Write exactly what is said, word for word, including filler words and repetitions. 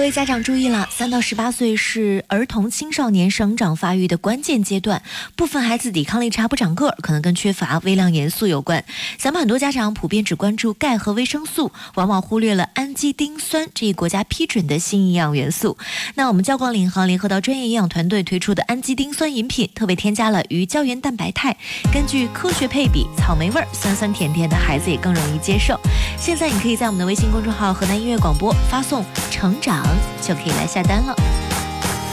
位家长注意了，三到十八岁是儿童青少年生长发育的关键阶段，部分孩子抵抗力差不长个儿，可能跟缺乏微量元素有关。咱们很多家长普遍只关注钙和维生素，往往忽略了氨基丁酸这一国家批准的新营养元素。那我们教广领航联合到专业营养团队推出的氨基丁酸饮品，特别添加了鱼胶原蛋白肽，根据科学配比，草莓味儿酸酸甜甜的，孩子也更容易接受。现在你可以在我们的微信公众号河南音乐广播发送成长就可以来下单了。